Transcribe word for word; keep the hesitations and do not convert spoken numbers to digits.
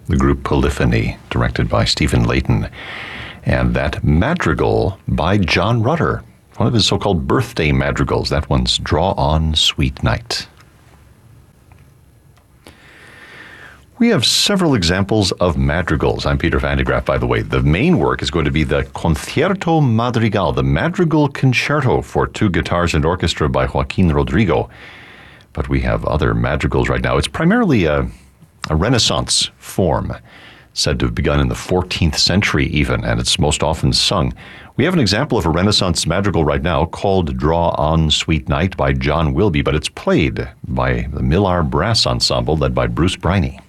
the group Polyphony, directed by Stephen Layton, and that madrigal by John Rutter, one of his so-called birthday madrigals. That one's Draw On, Sweet Night. We have several examples of madrigals. I'm Peter Van de Graaff, by the way. The main work is going to be the Concierto Madrigal, the Madrigal Concerto for two guitars and orchestra by Joaquin Rodrigo. But we have other madrigals right now. It's primarily a, a Renaissance form, said to have begun in the fourteenth century even, and it's most often sung. We have an example of a Renaissance madrigal right now called Draw On, Sweet Night by John Wilby, but it's played by the Millar Brass Ensemble led by Bruce Briney.